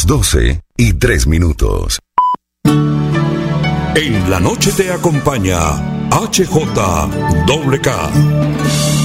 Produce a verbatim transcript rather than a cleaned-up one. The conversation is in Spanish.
las doce y tres minutos. En la noche te acompaña H J K.